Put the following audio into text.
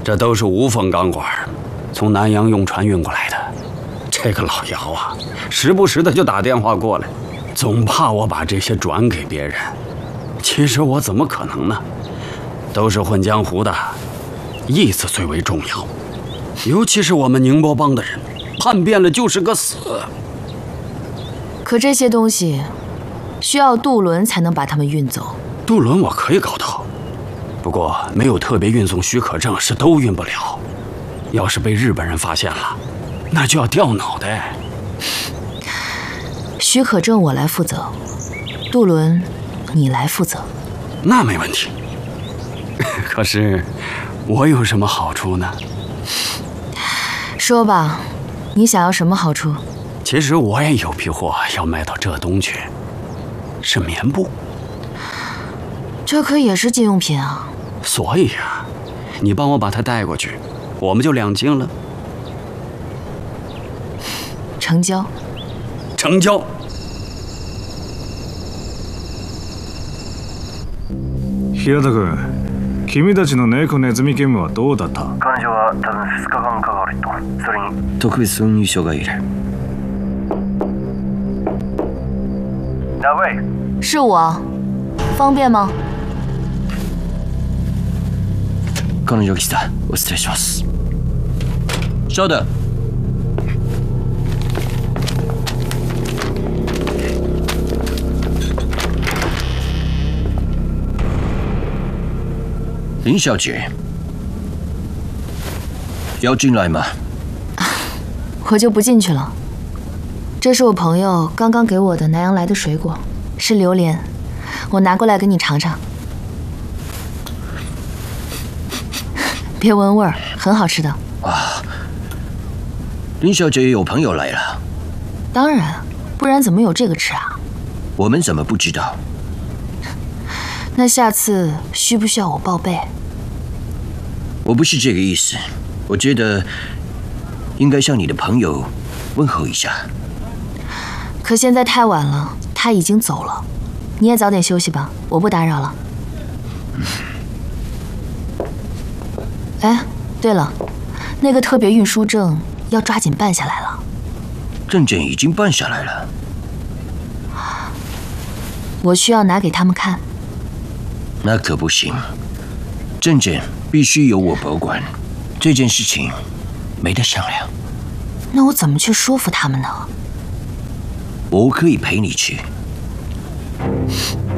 这都是无缝钢管，从南洋用船运过来的。这个老姚啊，时不时的就打电话过来，总怕我把这些转给别人。其实我怎么可能呢？都是混江湖的，义字最为重要。尤其是我们宁波帮的人，叛变了就是个死。 可这些东西需要渡轮才能把它们运走。 渡轮我可以搞到，不过没有特别运送许可证是都运不了。要是被日本人发现了，那就要掉脑袋。 许可证我来负责，渡轮你来负责。 那没问题。可是我有什么好处呢？ 说吧，你想要什么好处？ 其实我也有批货要卖到浙东去，是棉布。 这可也是禁用品啊。 所以啊，你帮我把它带过去，我们就两清了。 成交。 成交。 平田君、君たちの猫ネズミゲームはどうだった？ 彼女は多分2日間かかると。それに特別運輸書がいる。 哪位？ 是我，方便吗？ 彼女来た。お失礼します。稍等。林小姐，要进来吗？ 我就不进去了。这是我朋友刚刚给我的南洋来的水果，是榴莲，我拿过来给你尝尝。别闻味儿，很好吃的。 啊，林小姐有朋友来了。 当然，不然怎么有这个吃啊？ 我们怎么不知道？ 那下次需不需要我报备？ 我不是这个意思，我觉得应该向你的朋友问候一下。 可现在太晚了，他已经走了。你也早点休息吧，我不打扰了。哎，对了，那个特别运输证要抓紧办下来了。 证件已经办下来了。 我需要拿给他们看。 那可不行，证件必须由我保管，这件事情没得商量。 那我怎么去说服他们呢？ 我可以陪你去。